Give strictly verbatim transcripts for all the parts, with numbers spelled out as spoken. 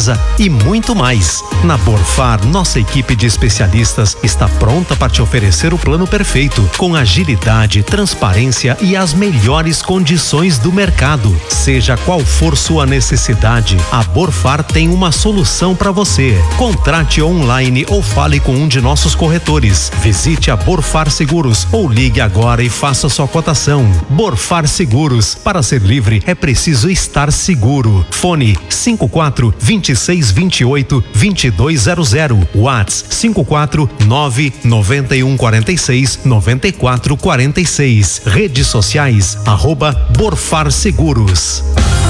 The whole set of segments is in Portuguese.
limpeza e muito mais. Na Borfar, nossa equipe de especialistas está pronta para te oferecer o plano perfeito, com agilidade, transparência e as melhores condições do mercado. Seja qual for sua necessidade, a Borfar tem uma solução para você. Contrate online ou fale com um de nossos corretores. Visite a Borfar Seguros ou ligue agora e faça sua cotação. Borfar Seguros, para ser livre é preciso estar seguro. Fone cinco quatro, dois seis, dois oito, dois dois zero zero. WhatsApp cinco quatro nove, nove um quatro seis, nove quatro quatro seis. Redes sociais arroba Borfar Seguros.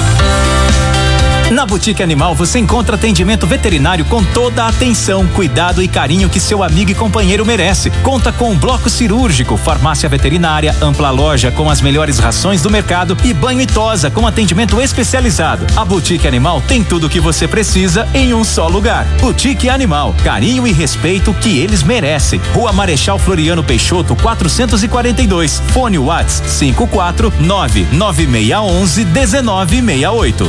Na Boutique Animal você encontra atendimento veterinário com toda a atenção, cuidado e carinho que seu amigo e companheiro merece. Conta com um bloco cirúrgico, farmácia veterinária, ampla loja com as melhores rações do mercado e banho e tosa com atendimento especializado. A Boutique Animal tem tudo o que você precisa em um só lugar. Boutique Animal, carinho e respeito que eles merecem. Rua Marechal Floriano Peixoto, quatrocentos e quarenta e dois. Fone WhatsApp cinco quatro nove, nove seis um um, um nove seis oito.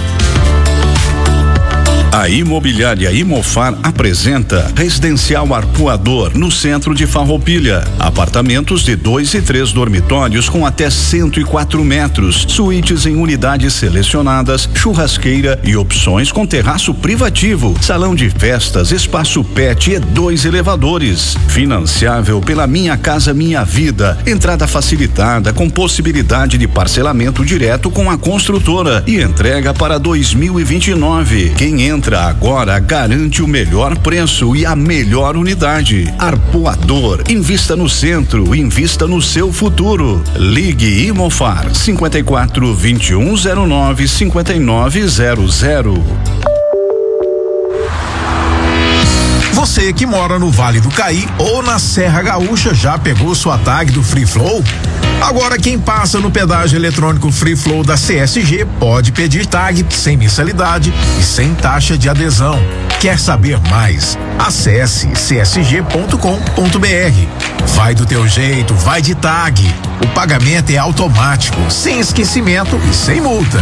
A Imobiliária Imofar apresenta Residencial Arpoador, no centro de Farroupilha. Apartamentos de dois e três dormitórios com até cento e quatro metros, suítes em unidades selecionadas, churrasqueira e opções com terraço privativo, salão de festas, espaço pet e dois elevadores. Financiável pela Minha Casa Minha Vida. Entrada facilitada com possibilidade de parcelamento direto com a construtora e entrega para dois mil e vinte e nove. Quem entra agora garante o melhor preço e a melhor unidade. Arpoador, invista no centro, invista no seu futuro. Ligue Imofar cinco quatro, vinte e um zero nove, cinquenta e nove zero zero. Você que mora no Vale do Caí ou na Serra Gaúcha já pegou sua tag do Free Flow? Agora quem passa no pedágio eletrônico Free Flow da C S G pode pedir tag sem mensalidade e sem taxa de adesão. Quer saber mais? Acesse c s g ponto com ponto b r. Vai do teu jeito, vai de tag. O pagamento é automático, sem esquecimento e sem multa.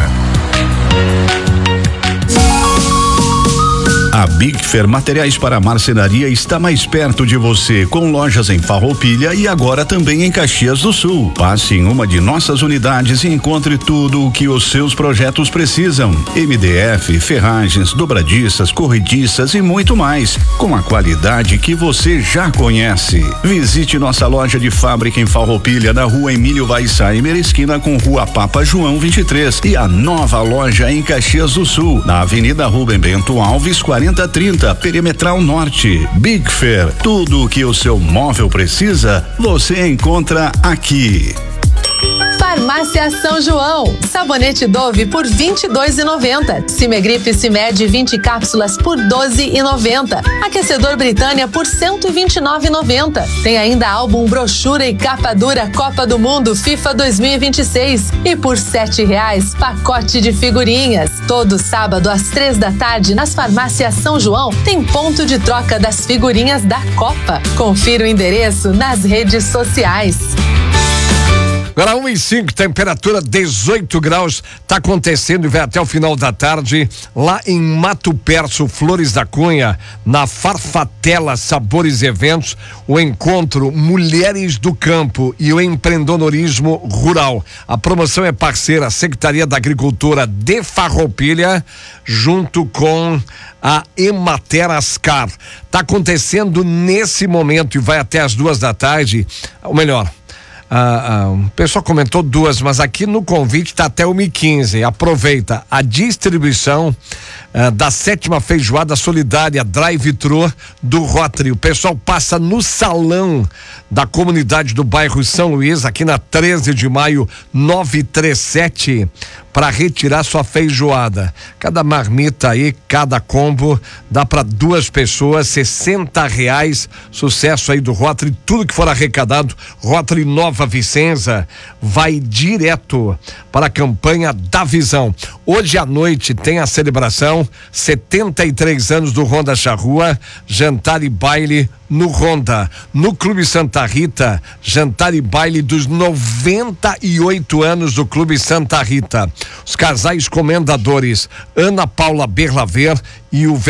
A Big Fair Materiais para Marcenaria está mais perto de você, com lojas em Farroupilha e agora também em Caxias do Sul. Passe em uma de nossas unidades e encontre tudo o que os seus projetos precisam. M D F, ferragens, dobradiças, corrediças e muito mais, com a qualidade que você já conhece. Visite nossa loja de fábrica em Farroupilha, na rua Emílio Weissheimer, esquina com rua Papa João vinte e três, e a nova loja em Caxias do Sul, na Avenida Rubem Bento Alves, quarenta trinta, Perimetral Norte. Big Fair, tudo o que o seu móvel precisa, você encontra aqui. Farmácia São João, sabonete Dove por vinte e dois reais e noventa centavos. Cimegripe Cimed vinte cápsulas por doze reais e noventa centavos. Aquecedor Britânia por cento e vinte e nove reais e noventa centavos. Tem ainda álbum, brochura e capa dura Copa do Mundo FIFA dois mil e vinte e seis e por sete reais pacote de figurinhas. Todo sábado às três da tarde nas farmácias São João tem ponto de troca das figurinhas da Copa. Confira o endereço nas redes sociais. Agora um e cinco, temperatura dezoito graus, tá acontecendo e vai até o final da tarde lá em Mato Perso, Flores da Cunha, na Farfatela Sabores e Eventos, o encontro Mulheres do Campo e o Empreendedorismo Rural. A promoção é parceira Secretaria da Agricultura de Farroupilha, junto com a Emater Ascar. Tá acontecendo nesse momento e vai até as duas da tarde, ou melhor, Ah, ah, o pessoal comentou duas, mas aqui no convite está até uma e quinze. Aproveita a distribuição ah, da sétima feijoada solidária Drive-Thru do Rotary. O pessoal passa no salão da comunidade do bairro São Luís, aqui na treze de maio, novecentos e trinta e sete, para retirar sua feijoada. Cada marmita aí, cada combo, dá para duas pessoas, sessenta reais. Sucesso aí do Rotary, tudo que for arrecadado, Rotary Nova Vicenza, vai direto para a campanha da Visão. Hoje à noite tem a celebração, setenta e três anos do Ronda Charrua, jantar e baile no Ronda. No Clube Santa Rita, jantar e baile dos noventa e oito anos do Clube Santa Rita. Os casais comendadores Ana Paula Berlaver e o